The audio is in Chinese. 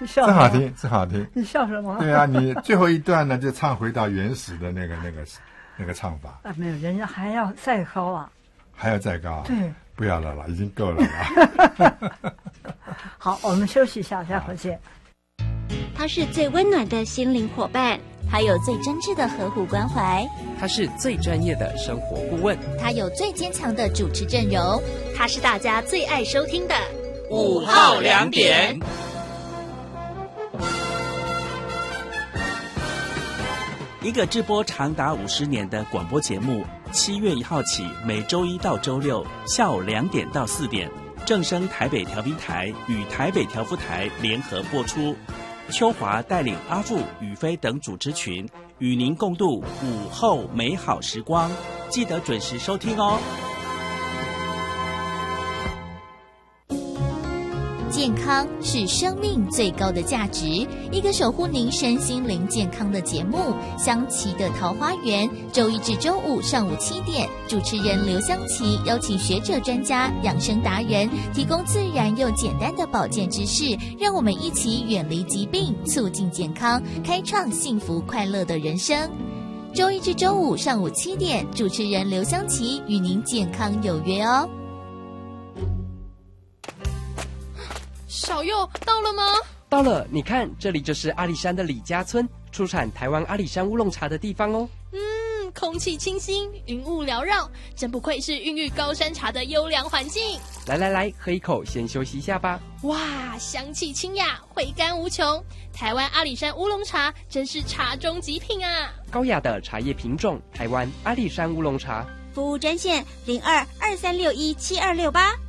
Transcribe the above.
笑真好听，真好听。 你笑什么？ 对啊，你最后一段呢，就唱回到原始的那个唱法。 啊，没有，人家还要再高啊。 还要再高啊？ 对， 不要了啦，已经够了啦。 好，我们休息一下，下回见。 他是最温暖的心灵伙伴， 他有最真挚的呵护关怀， 他是最专业的生活顾问， 他有最坚强的主持阵容， 他是大家最爱收听的 5号2点。 一个直播长达50年的广播节目，7月1号起，每周一到周六下午2点到4点，正声台北调频台与台北调夫台联合播出。秋华带领阿富、宇飞等主持群，与您共度午后美好时光，记得准时收听哦。 健康是生命最高的价值，一个守护您身心灵健康的节目《香琪的桃花源》，周一至周五上午7点，主持人刘香琪邀请学者专家、养生达人，提供自然又简单的保健知识，让我们一起远离疾病，促进健康，开创幸福快乐的人生。周一至周五上午7点，主持人刘香琪与您健康有约哦。 小佑到了吗？ 到了，你看，这里就是阿里山的李家村，出产台湾阿里山乌龙茶的地方哦。 空气清新，云雾缭绕，真不愧是孕育高山茶的优良环境。 来，喝一口，先休息一下吧。 哇，香气清雅，回甘无穷。台湾阿里山乌龙茶真是茶中极品啊！ 高雅的茶叶品种，台湾阿里山乌龙茶。 服务专线0223617268。